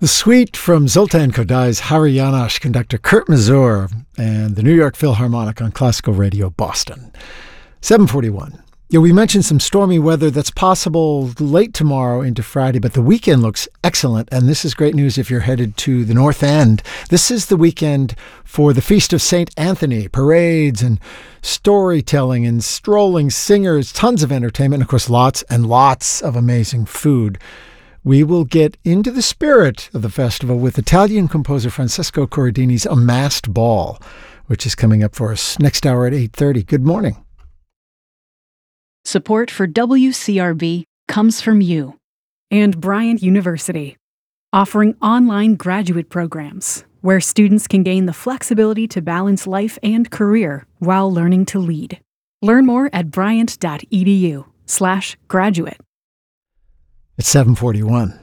The suite from Zoltan Kodai's Hari Janosch, conductor Kurt Mazur, and the New York Philharmonic on Classical Radio Boston. 7:41. Yeah, we mentioned some stormy weather that's possible late tomorrow into Friday, but the weekend looks excellent, and this is great news if you're headed to the North End. This is the weekend for the Feast of St. Anthony, parades and storytelling and strolling singers, tons of entertainment, and of course lots and lots of amazing food. We will get into the spirit of the festival with Italian composer Francesco Corradini's A Masked Ball, which is coming up for us next hour at 8:30. Good morning. Support for WCRB comes from you and Bryant University, offering online graduate programs where students can gain the flexibility to balance life and career while learning to lead. Learn more at bryant.edu/graduate. It's 7:41.